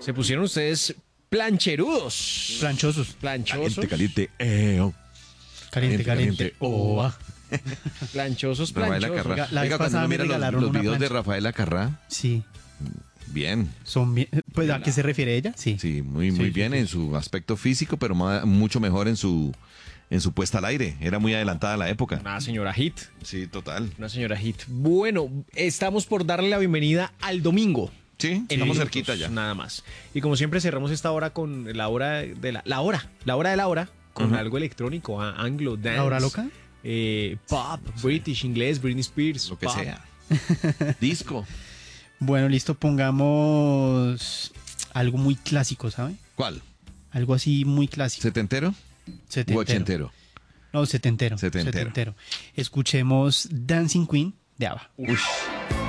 Se pusieron ustedes plancherudos. Planchosos. Planchosos. Caliente. Caliente. Oh. Planchosos, Rafael planchosos. Acarrá. La vez Oiga, pasada cuando uno me mira regalaron los una videos de plancha. Rafael Acarrá, Sí. bien. Son bien. Pues, ¿a qué se refiere ella? Sí. Sí, muy Sí, bien sí. en su aspecto físico, pero mucho mejor en su puesta al aire. Era muy adelantada a la época. Una señora hit. Sí, total. Una señora hit. Bueno, estamos por darle la bienvenida al domingo. Sí, En estamos minutos, cerquita ya. Nada más. Y como siempre cerramos esta hora con la hora de la hora con Ujú. algo electrónico, anglo, dance. ¿La hora loca? Pop, British, inglés, Britney Spears. Lo que pop. sea. Disco. Bueno, listo, pongamos algo muy clásico, ¿sabe? ¿Cuál? Algo así muy clásico. ¿Setentero? Setentero. ¿O ochentero? No, setentero. Setentero. Escuchemos Dancing Queen de ABBA. Ush.